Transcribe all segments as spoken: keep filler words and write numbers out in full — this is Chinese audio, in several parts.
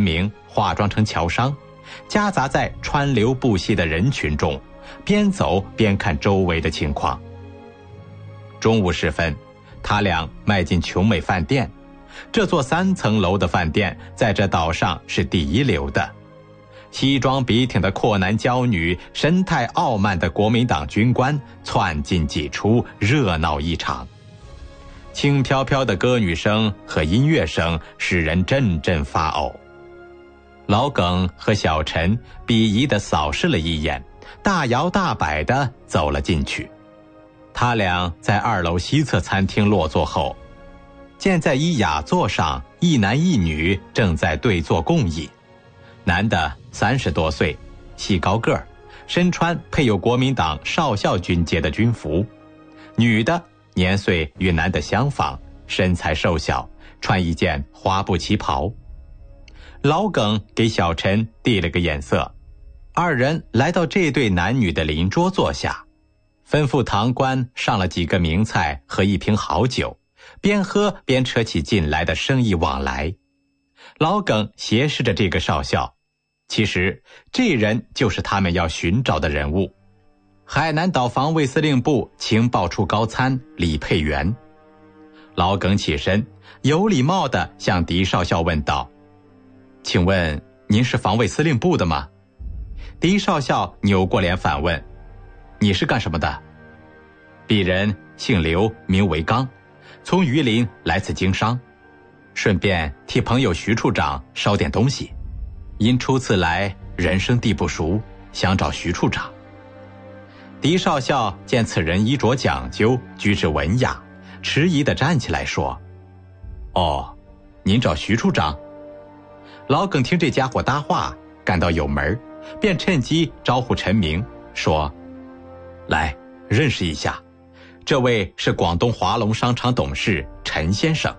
明化妆成乔商，夹杂在川流不息的人群中，边走边看周围的情况。中午时分，他俩迈进琼美饭店。这座三层楼的饭店在这岛上是第一流的。西装笔挺的阔男娇女，神态傲慢的国民党军官，窜进挤出，热闹异常。轻飘飘的歌女声和音乐声使人阵阵发呕。老耿和小陈鄙夷地扫视了一眼，大摇大摆地走了进去。他俩在二楼西侧餐厅落座后，见在一雅座上一男一女正在对坐共饮。男的三十多岁，细高个儿，身穿配有国民党少校军阶的军服；女的年岁与男的相仿，身材瘦小，穿一件花布旗袍。老耿给小陈递了个眼色，二人来到这对男女的邻桌坐下，吩咐堂倌上了几个名菜和一瓶好酒，边喝边扯起近来的生意往来。老耿斜视着这个少校，其实这人就是他们要寻找的人物，海南岛防卫司令部情报处高参李佩元。老耿起身，有礼貌地向狄少校问道：请问您是防卫司令部的吗？狄少校扭过脸反问：你是干什么的？鄙人姓刘，名维刚，从榆林来此经商，顺便替朋友徐处长捎点东西，因初次来人生地不熟，想找徐处长。狄少校见此人衣着讲究，举止文雅，迟疑地站起来说：哦，您找徐处长？老耿听这家伙搭话感到有门，便趁机招呼陈明说：来，认识一下，这位是广东华龙商场董事陈先生。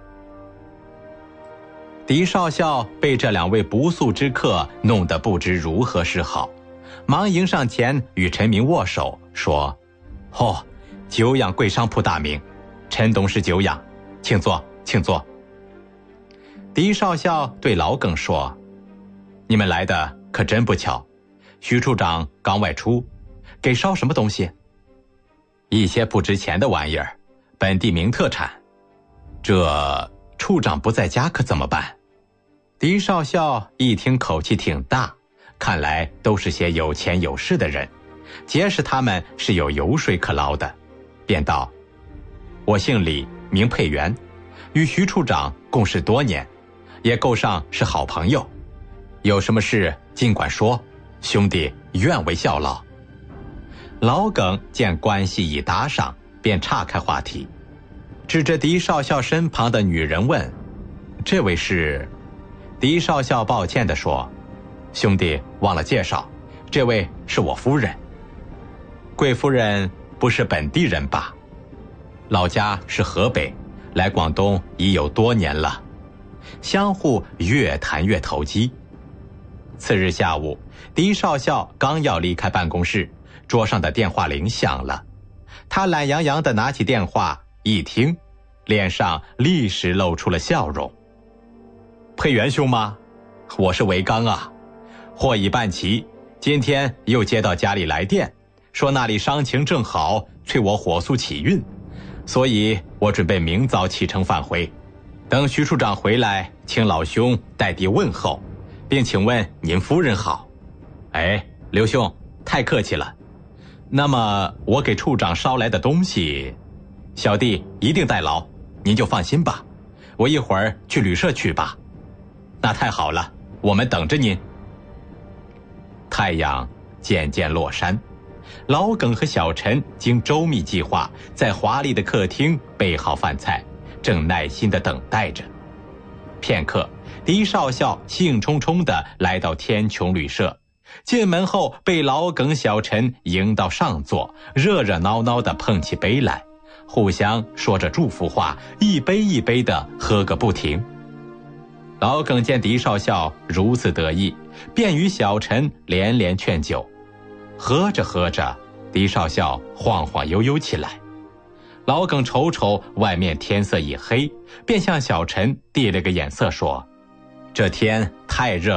狄少校被这两位不速之客弄得不知如何是好，忙迎上前与陈明握手说：哦，久仰贵商铺大名，陈董事久仰，请坐请坐。狄少校对老耿说：你们来的可真不巧，徐处长刚外出，给捎什么东西？一些不值钱的玩意儿，本地名特产。这处长不在家可怎么办？狄少校一听口气挺大，看来都是些有钱有势的人，结识他们是有油水可捞的，便道：我姓李，名佩元，与徐处长共事多年，也够上是好朋友，有什么事尽管说，兄弟愿为效劳。老耿见关系已搭上，便岔开话题，指着狄少校身旁的女人问：这位是？狄少校抱歉地说：兄弟忘了介绍，这位是我夫人。贵夫人不是本地人吧？老家是河北，来广东已有多年了。相互越谈越投机。次日下午，狄少校刚要离开办公室，桌上的电话铃响了。他懒洋洋地拿起电话，一听，脸上立时露出了笑容。佩元兄吗？我是维刚啊，货已办齐，今天又接到家里来电，说那里商情正好，催我火速起运，所以我准备明早启程返回。等徐处长回来，请老兄代地问候，并请问您夫人好。哎，刘兄，太客气了。那么我给处长捎来的东西，小弟一定代劳，您就放心吧。我一会儿去旅社取吧。那太好了，我们等着您。太阳渐渐落山，老耿和小陈经周密计划，在华丽的客厅备好饭菜，正耐心地等待着。片刻，狄少校兴冲冲地来到天穹旅社，进门后被老耿小陈迎到上座，热热闹闹地碰起杯来，互相说着祝福话，一杯一杯地喝个不停。老耿见狄少校如此得意，便与小陈连连劝酒。喝着喝着，狄少校晃晃悠悠起来。老耿瞅瞅外面天色已黑，便向小陈递了个眼色说：这天太热